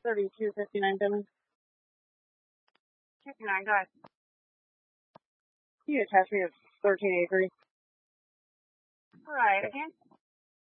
3259 Billings. 59, go ahead. You attach me to 1383. All right, again.